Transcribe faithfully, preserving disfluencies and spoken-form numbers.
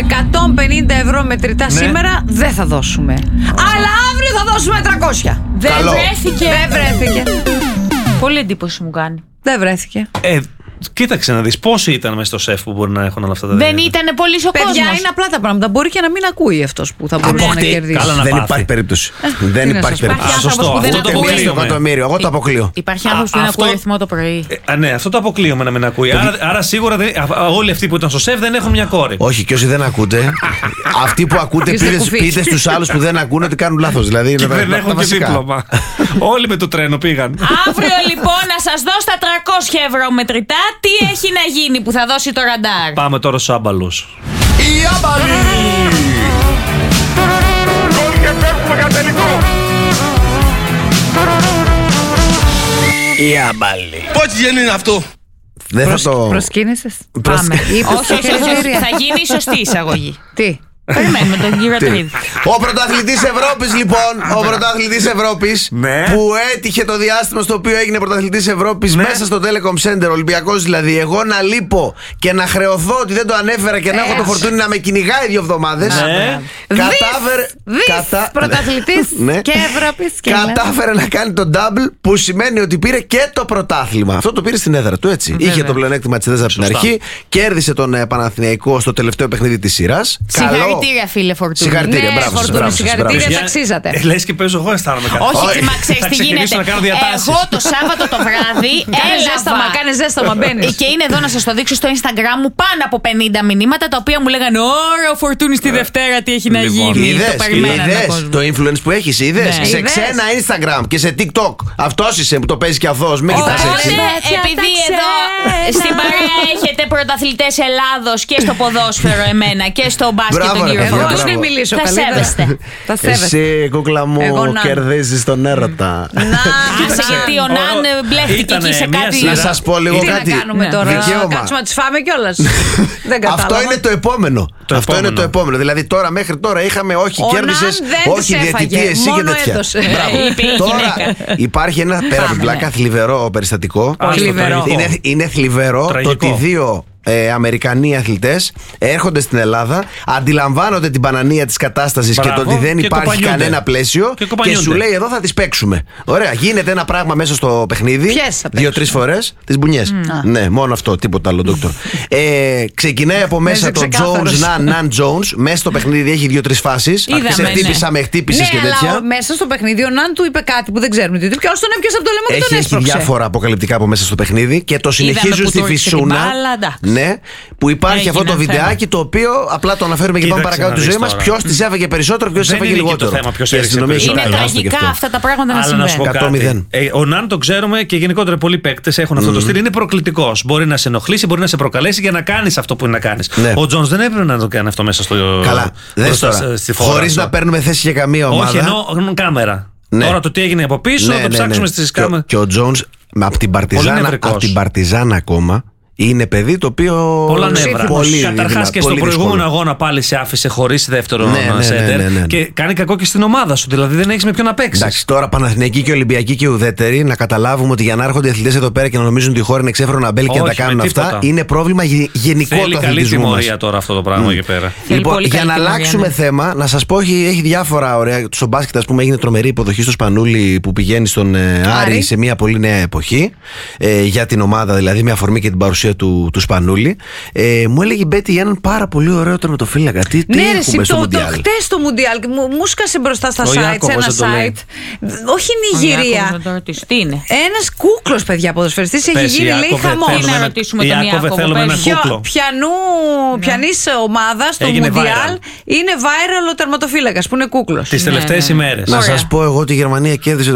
εκατόν πενήντα ευρώ μετρητά ναι. σήμερα δεν θα δώσουμε. Αλλά αύριο θα δώσουμε τριακόσια. Δεν βρέθηκε. Δεν βρέθηκε. Πολύ εντύπωση μου κάνει. Δεν βρέθηκε. Ε, κοίταξε να δεις πόσοι ήταν μέσα στο σεφ που μπορεί να έχουν όλα αυτά τα Δεν ήταν πολύ ο κόσμος. Παιδιά, είναι απλά τα πράγματα. Μπορεί και να μην ακούει αυτός που θα μπορούσε να κερδίσει. Καλά να δεν πάθει. υπάρχει περίπτωση. Δεν υπάρχει περίπτωση. Σωστό. Αυτό το αποκλείουμε. Εγώ το αποκλείω. Υπάρχει άνθρωπος που δεν ακούει ρυθμό το πρωί. Ναι, αυτό το αποκλείουμε να μην ακούει. Άρα σίγουρα όλοι αυτοί που ήταν στο σεφ δεν έχουν μια κόρη. Όχι, και όσοι δεν ακούτε, αυτοί που ακούτε πείτε στους άλλους που δεν ακούνε ότι κάνουν λάθος. Δηλαδή δεν έχουν και δίπλωμα. Όλοι με το τρένο πήγαν. Αύριο λοιπόν να σας δώσω τα τριακόσια ευρώ μετρητά. Τι έχει να γίνει που θα δώσει το ραντάρ. Πάμε τώρα στους άμπαλους. Οι άμπαλοι! Γκολ και πέφτουμε για τελικό. Οι άμπαλοι. Πόση γέννη είναι αυτό? Δεν θα το... Προσκύνησες. Προσ... Πάμε. Όχι, όχι, όχι, θα γίνει η σωστή εισαγωγή. Τι? Περιμένουμε τον κύριο Τρίδη. Ο πρωταθλητής Ευρώπης λοιπόν, ο πρωταθλητής Ευρώπης ναι. που έτυχε το διάστημα στο οποίο έγινε πρωταθλητής Ευρώπης ναι. μέσα στο Telecom Center, Ολυμπιακός δηλαδή, εγώ να λείπω και να χρεωθώ ότι δεν το ανέφερα και να έχω το φορτούνι να με κυνηγάει δύο εβδομάδες. Ναι. Κατάφερε. Δις κατα... πρωταθλητής ναι. και Ευρώπης και κατάφερε να κάνει το double που σημαίνει ότι πήρε και το πρωτάθλημα. Αυτό το πήρε στην έδρα του έτσι. Βέβαια. Είχε το πλεονέκτημα της έδρας από την αρχή, κέρδισε τον Παναθηναϊκό στο τελευταίο παιχνίδι της σειράς. Συγχαρητήρια, φίλε Φορτούνη. Συγχαρητήρια, ναι, μπράβο, Φορτούνη, μπράβο, συγχαρητήρια, μπράβο. τα αξίζατε. Ε, λες και παίζω εγώ, αισθάνομαι κάτι. Όχι, μα ξέρεις τι γίνεται. Εγώ το Σάββατο το βράδυ Ζέσταμα, κάνε ζέσταμα, μπαίνεις. Και είναι εδώ να σας το δείξω στο Instagram μου πάνω από πενήντα μηνύματα τα οποία μου λέγανε Ωρα, ο Φορτούνης τη Δευτέρα τι έχει να γίνει. Είδες, είδες το influence που έχεις, είδες. Σε ξένα Instagram και σε TikTok. Αυτός είσαι που το παίζει και αθώος. Μην κοιτάς έτσι. Επειδή εδώ στην παρέα έχετε πρωταθλητές Ελλάδος και στο ποδόσφαιρο εμένα και στο μπάσκετ τον κύριο Εγώ δεν μιλήσω θα σέβεστε. Θα σέβεστε. Εσύ, κούκλα μου, κερδίζεις τον έρωτα. Να, Άσε γιατί ο Ναν μπλέχτηκε εκεί σε κάτι. Να σας πω λίγο κάτι. Τι να κάνουμε τώρα, κάτσουμε να τις φάμε κιόλας. Δεν κατάλαβα. Αυτό είναι το επόμενο. Το Αυτό επόμενο. είναι το επόμενο. Δηλαδή τώρα μέχρι τώρα είχαμε όχι κέρδισες, όχι διαιτητή εσύ και τέτοια. Τώρα υπάρχει ένα πέρα από την πλάκα θλιβερό περιστατικό. Είναι θλιβερό το ότι δύο Ε, Αμερικανοί αθλητές έρχονται στην Ελλάδα, αντιλαμβάνονται την πανανία της κατάστασης και το ότι δεν και υπάρχει κανένα πλαίσιο και, και σου λέει εδώ θα τις παίξουμε. Ωραία, γίνεται ένα πράγμα μέσα στο παιχνίδι. Δύο-τρεις φορές τις μπουνιές. Mm. Ναι, μόνο αυτό, τίποτα άλλο, ντόκτορ. ε, ξεκινάει από μέσα το Jones, Nan, Nan Jones. Μέσα στο παιχνίδι έχει δύο-τρεις φάσεις. Σε χτύπησα, με χτύπησες και τέτοια. Αλλά μέσα στο παιχνίδι ο Nan του είπε κάτι που δεν ξέρουμε τι. Και όσο τον έπιασε από το λαιμό και τον έσπρωξε. Έχει διάφορα αποκαλυπτικά από μέσα στο παιχνίδι και το συνεχίζουν στη φυσούνα. Ναι, που υπάρχει έγινε αυτό το βιντεάκι το οποίο απλά το αναφέρουμε και πάμε παρακάτω τη ζωή μας. Ποιος τις έφεγε περισσότερο και ποιος τις έφεγε λιγότερο. Είναι τραγικά αυτά τα πράγματα να συμβαίνουν. Ο Ναν το ξέρουμε και γενικότερα πολλοί παίκτες έχουν αυτό το στυλ. Είναι προκλητικός. Μπορεί να σε ενοχλήσει, μπορεί να σε προκαλέσει για να κάνεις αυτό που είναι να κάνεις. Ο Τζόνς δεν έπρεπε να το κάνει αυτό μέσα στο. Καλά, χωρίς να παίρνουμε θέση για καμία ομάδα. Όχι, ενώ κάμερα. Τώρα το τι έγινε από πίσω, το ψάξουμε στις κάμερες. Και ο Τζόνς από την Παρτιζάν ακόμα. Είναι παιδί το οποίο. Πολλά νεύρα. Καταρχάς και στο προηγούμενο αγώνα πάλι σε άφησε χωρίς δεύτερο ναι, ναι, σέντερ. Ναι, ναι, ναι, ναι. Και κάνει κακό και στην ομάδα σου. Δηλαδή δεν έχεις με ποιον να παίξεις. Εντάξει, τώρα Παναθηναϊκοί και Ολυμπιακοί και ουδέτεροι να καταλάβουμε ότι για να έρχονται οι αθλητές εδώ πέρα και να νομίζουν ότι η χώρα είναι εξέφρονο αμπέλ και να τα κάνουν αυτά είναι πρόβλημα γενικό του αθλητισμού. Θέλει καλή τιμωρία τώρα αυτό το πράγμα εκεί πέρα. Λοιπόν, για να αλλάξουμε θέμα, να σας πω έχει διάφορα ωραία. Στο μπάσκετ, ας πούμε, έγινε τρομερή υποδοχή στο Σπανούλη που πηγαίνει στον Άρη σε μια πολύ νέα εποχή για την ομάδα, δηλαδή με αφορμή και την παρουσία του. Του Σπανούλη. Ε, μου έλεγε η Μπέτη έναν πάρα πολύ ωραίο τερματοφύλακα. Τι, τι ναι, έχουμε στο Μουντιάλ. Το χτες στο Μουντιάλ μου, μου σκάσε μπροστά στα site, σε ένα site. Όχι Νιγηρία. Τι είναι. Ένας κούκλος, παιδιά, ποδοσφαιριστής έχει γίνει, λέει χαμός. Να ρωτήσουμε τον Ιάκωβο. Πιανής ομάδα στο Μουντιάλ είναι viral ο τερματοφύλακας που είναι κούκλος. Τις τελευταίες ημέρες. Να σας πω εγώ ότι η Γερμανία κέρδισε